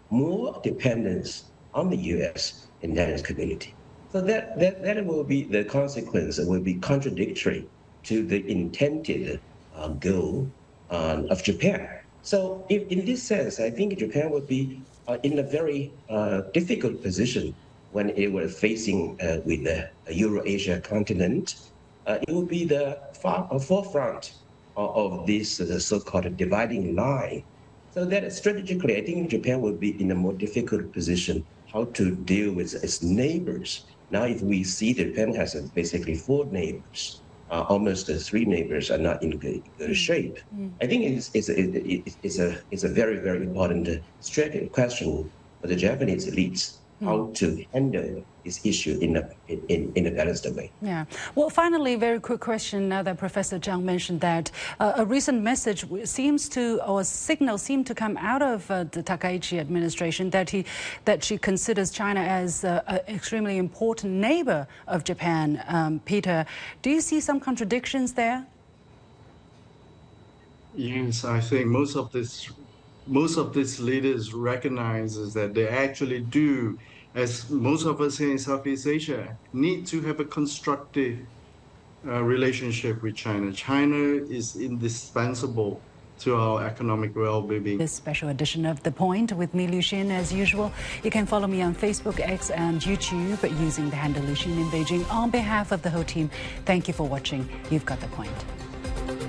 more dependence on the U.S. in that community. So that will be the consequence, will be contradictory to the intended goal of Japan. So in this sense, I think Japan would be in a very difficult position when it was facing with the Eurasia continent. It would be the forefront of this so-called dividing line. So that strategically, I think Japan would be in a more difficult position how to deal with its neighbors. Now, if we see Japan has basically 4 neighbors, almost 3 neighbors are not in good shape. I think it's a very, very important strategic question for the Japanese elites, how to handle this issue in a balanced way. Yeah. Well, finally, very quick question now that Professor Zhang mentioned that a recent message seems to, or signal seemed to come out of the Takaichi administration that she considers China as an extremely important neighbor of Japan. Peter, do you see some contradictions there? Yes, I think most of these leaders recognizes that they actually do, as most of us here in Southeast Asia, need to have a constructive relationship with China. China is indispensable to our economic well-being. This special edition of The Point with me, Liu Xin, as usual. You can follow me on Facebook, X, and YouTube using the handle Liu Xin in Beijing. On behalf of the whole team, thank you for watching. You've got The Point.